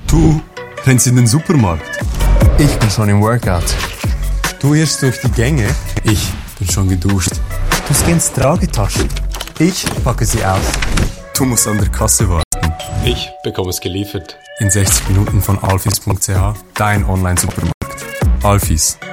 Du rennst in den Supermarkt. Ich bin schon im Workout. Du irrst durch die Gänge. Ich bin schon geduscht. Du scannst Tragetaschen. Ich packe sie aus. Du musst an der Kasse warten. Ich bekomme es geliefert. In 60 Minuten von alphys.ch, dein Online-Supermarkt. Alphys.